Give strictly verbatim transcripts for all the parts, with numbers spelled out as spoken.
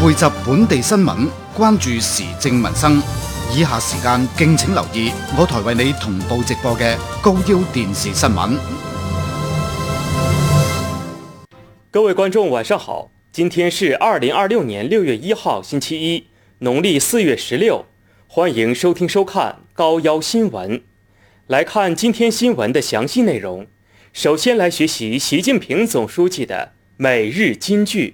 匯集本地新聞，關注時政民生。以下時間敬請留意我台為你同步直播嘅高腰電視新聞。 各位觀眾晚上好，今天是二零二六年六月一號星期一，農曆四月十六，歡迎收聽收看高腰新聞。來看今天新聞的詳細內容。首先來學習習近平總書記的每日金句。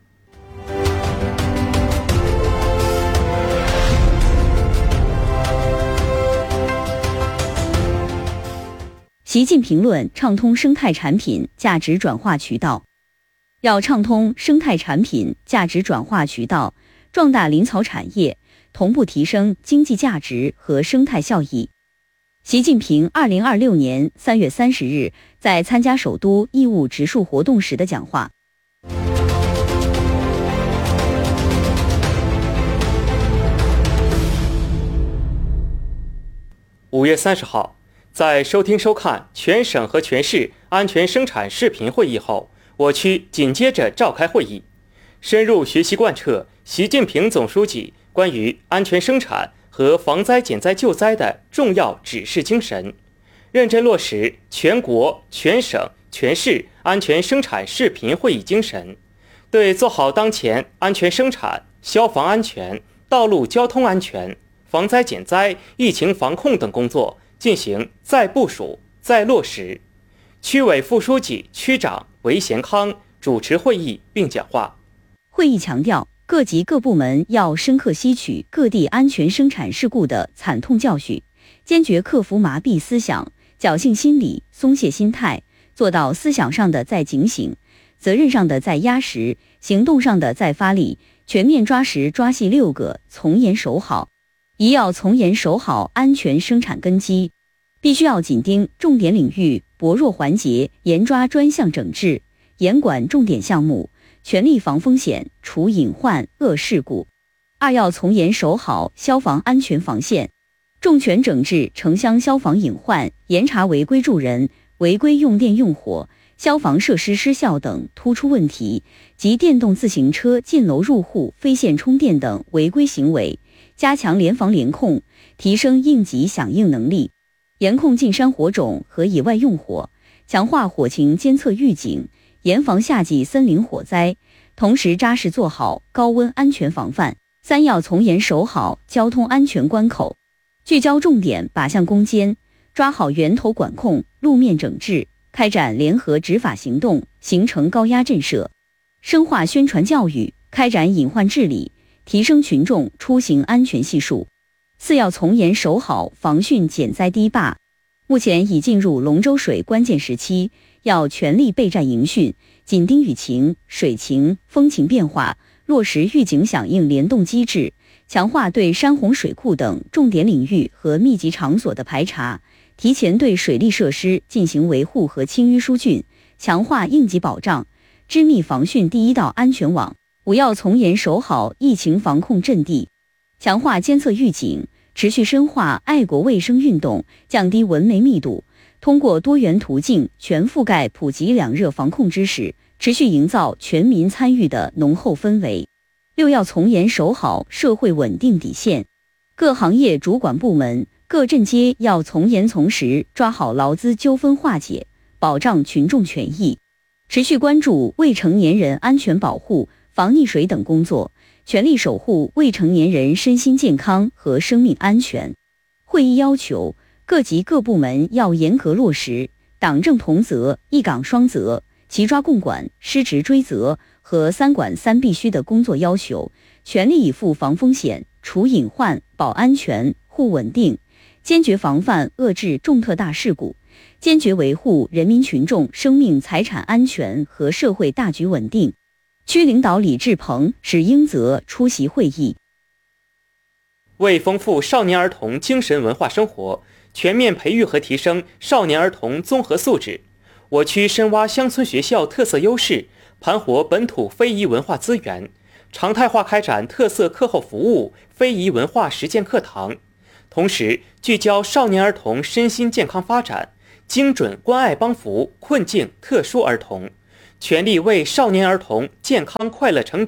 習近平論暢通生態產品價值轉化渠道。要暢通生態產品價值轉化渠道，壯大林草產業，同步提升經濟價值和生態效益。習近平二零二六年三月三十日在參加首都義務植樹活動時的講話。 五月三十號，在收聽收看全省和全市安全生產視頻會議後，我區緊接着召開會議，深入學習貫徹習近平總書記關於安全生產和防災減災救災的重要指示精神，認真落實全國、全省、全市安全生產視頻會議精神，對做好當前安全生產、消防安全、道路交通安全、防災減災、疫情防控等工作進行再部署、再落實。區委副書記、區長韋賢康主持會議並講話。 會議強調，各級各部門要深刻吸取各地安全生產事故的慘痛教訓，堅決克服麻痹思想、僥倖心理、鬆懈心態，做到思想上的再警醒，責任上的再壓實，行動上的再發力，全面抓實抓細六個從嚴守好。一要從嚴守好安全生產根基，必須要緊盯重點領域薄弱環節，嚴抓專項整治，嚴管重點項目，全力防風險、除隱患、惡事故。二要從嚴守好消防安全防線，重拳整治城鄉消防隱患，嚴查違規助人、違規用電用火、消防設施失效等突出問題及電動自行車進樓入戶非線充電等違規行為，加強聯防聯控，提升應急響應能力，嚴控進山火種和野外用火，強化火情監測預警，嚴防夏季森林火災，同時扎實做好高溫安全防範。三要從嚴守好交通安全關口，聚焦重點靶向攻堅，抓好源頭管控、路面整治，開展聯合執法行動，形成高壓震懾，深化宣傳教育，開展隱患治理，提升群眾出行安全係數。四要從嚴守好防汛減災堤壩，目前已進入龍舟水關鍵時期，要全力備戰迎汛，緊盯雨情、水情、風情變化，落實預警響應聯動機制，強化對山洪水庫等重點領域和密集場所的排查，提前對水利設施進行維護和清淤疏浚，強化應急保障，織密防汛第一道安全網。五要從嚴守好疫情防控陣地，強化監測預警，持續深化愛國衛生運動，降低蚊媒密度，通過多元途徑全覆蓋普及兩熱防控知識，持續營造全民參與的濃厚氛圍。六要從嚴守好社會穩定底線，各行業主管部門、各鎮街要從嚴從實抓好勞資糾紛化解，保障群眾權益，持續關注未成年人安全保護、防溺水等工作，全力守護未成年人身心健康和生命安全。會議要求各級各部門要嚴格落實黨政同責、一崗雙責、齊抓共管、失職追責和三管三必須的工作要求，全力以赴防風險、除隱患、保安全、護穩定，堅決防範遏制重特大事故，堅決維護人民群眾生命財產安全和社會大局穩定。區領導李志鵬、史英澤出席會議。 為豐富少年兒童精神文化生活，全面培育和提升少年兒童綜合素質，我區深挖鄉村學校特色優勢，盤活本土非遺文化資源，常態化開展特色課後服務、非遺文化實踐課堂，同時聚焦少年兒童身心健康發展，精準關愛幫扶困境特殊兒童，全力為少年兒童健康快樂成長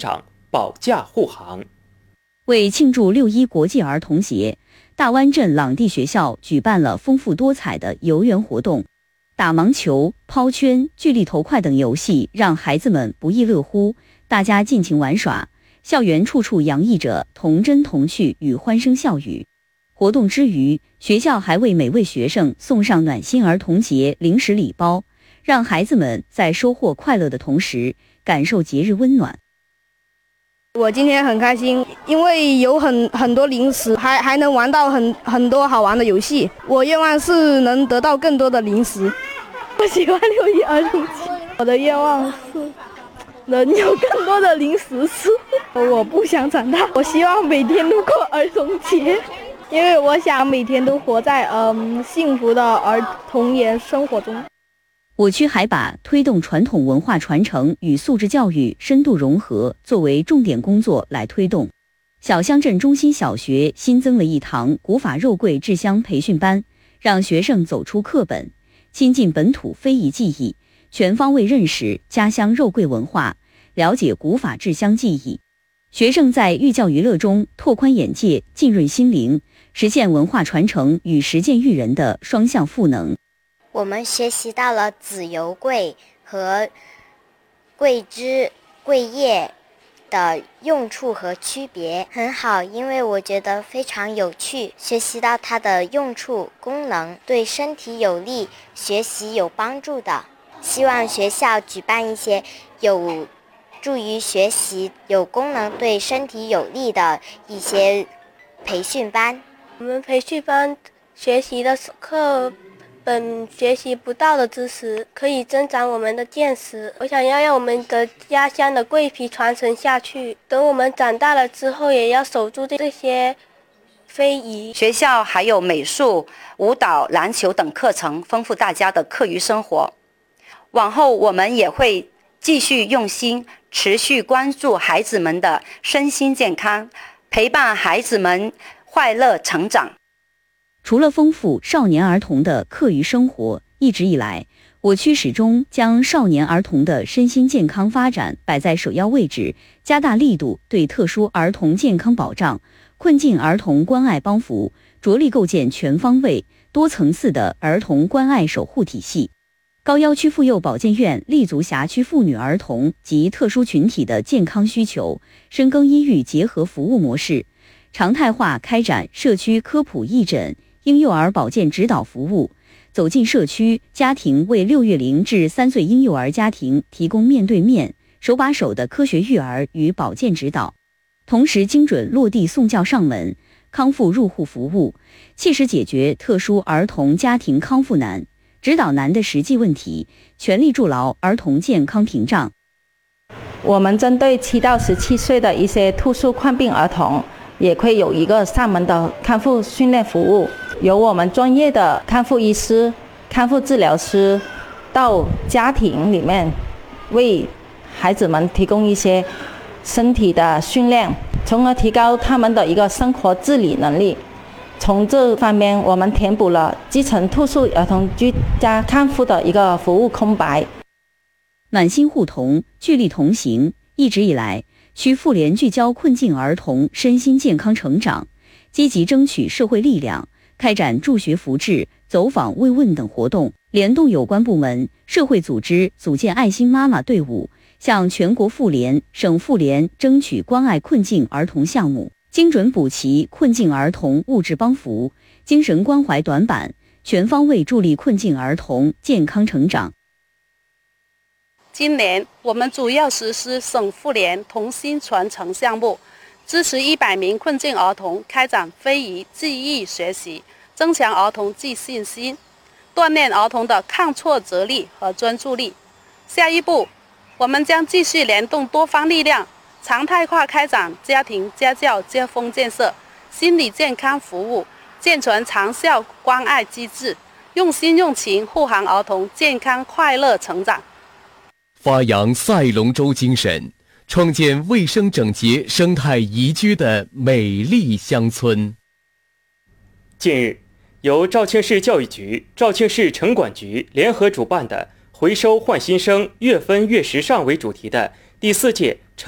保驾护航。 为庆祝六一国际儿童节，大湾镇朗地学校举办了丰富多彩的游园活动，打盲球、抛圈、巨力投块等游戏让孩子们不亦乐乎，大家尽情玩耍，校园处处洋溢着童真童趣与欢声笑语。活动之余，学校还为每位学生送上暖心儿童节零食礼包，让孩子们在收获快乐的同时，感受节日温暖。 我今天很开心，因为有很很多零食，还还能玩到很很多好玩的游戏。我愿望是能得到更多的零食。 我喜欢六一儿童节，我的愿望是能有更多的零食吃。我不想长大，我希望每天都过儿童节，因为我想每天都活在嗯幸福的儿童年生活中。 我区还把推动传统文化传承与素质教育深度融合作为重点工作来推动。小乡镇中心小学新增了一堂古法肉桂制香培训班，让学生走出课本，亲近本土非遗技艺，全方位认识家乡肉桂文化，了解古法制香技艺。学生在寓教于乐中拓宽眼界，浸润心灵，实现文化传承与实践育人的双向赋能。 我们学习到了籽油桂和桂枝、桂叶的用处和区别，很好，因为我觉得非常有趣，学习到它的用处、功能，对身体有利，学习有帮助的。希望学校举办一些有助于学习、有功能、对身体有利的一些培训班。 我们培训班学习的课本学习不到的知识，可以增长我们的见识。我想要让我们的家乡的桂皮传承下去，等我们长大了之后，也要守住这些非遗。 学校还有美术、舞蹈、篮球等课程，丰富大家的课余生活。往后我们也会继续用心，持续关注孩子们的身心健康，陪伴孩子们快乐成长。 除了丰富少年儿童的课余生活，一直以来，我区始终将少年儿童的身心健康发展摆在首要位置，加大力度对特殊儿童健康保障、困境儿童关爱帮扶，着力构建全方位、多层次的儿童关爱守护体系。高要区妇幼保健院立足辖区妇女儿童及特殊群体的健康需求，深耕医育结合服务模式，常态化开展社区科普义诊、婴幼儿保健指导服务，走进社区家庭，为六月龄至三岁婴幼儿家庭提供面对面、手把手的科学育儿与保健指导，同时精准落地送教上门、康复入户服务，切实解决特殊儿童家庭康复难、指导难的实际问题，全力筑牢儿童健康屏障。 我们针对七到十七岁的一些特殊患病儿童，也会有一个上门的康复训练服务，由我们专业的康复医师、康复治疗师到家庭里面，为孩子们提供一些身体的训练，从而提高他们的一个生活自理能力。从这方面，我们填补了基层特殊儿童居家康复的一个服务空白。 暖心互同，聚力同行，一直以来，区妇联聚焦困境儿童身心健康成长，积极争取社会力量，开展助学扶志、走访慰问等活动，联动有关部门、社会组织组建爱心妈妈队伍，向全国妇联、省妇联争取关爱困境儿童项目，精准补齐困境儿童物质帮扶、精神关怀短板，全方位助力困境儿童健康成长。 今年我们主要实施省妇联童心传承项目，支持一百名困境儿童开展非遗技艺学习，增强儿童自信心，锻炼儿童的抗挫折力和专注力。下一步，我们将继续联动多方力量，常态化开展家庭家教接风建设、心理健康服务，健全长效关爱机制，用心用情护航儿童健康快乐成长。 发扬赛龙舟精神，创建卫生整洁、生态宜居的美丽乡村。 近日，由肇庆市教育局、肇庆市城管局联合主办的“回收焕新生，越分越时尚”为主题的第四届